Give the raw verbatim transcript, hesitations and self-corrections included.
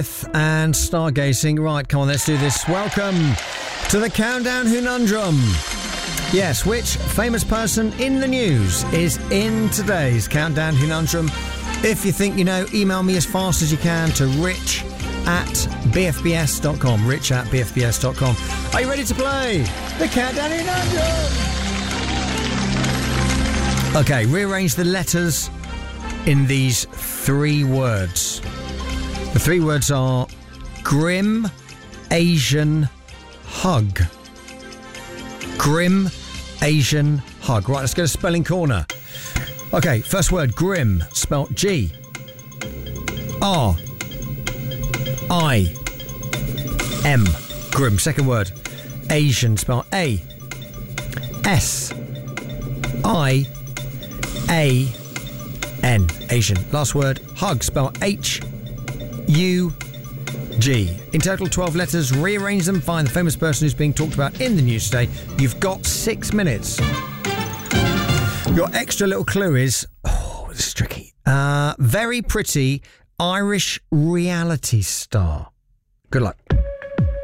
and stargazing. Right, come on, let's do this. Welcome to the Countdown Conundrum. Yes, which famous person in the news is in today's Countdown Conundrum? If you think you know, email me as fast as you can to rich at b f b s dot com. Rich at b f b s dot com. Are you ready to play the Countdown Conundrum? Okay, rearrange the letters in these three words. The three words are grim Asian hug. Grim Asian hug. Right, let's go to Spelling Corner. Okay, first word, grim, spelt G R I M. Grim. Second word, Asian, spelt A S I A N. Asian. Last word, hug, spelled H U G. In total, twelve letters. Rearrange them. Find the famous person who's being talked about in the news today. You've got six minutes. Your extra little clue is, oh, this is tricky. Uh, very pretty Irish reality star. Good luck.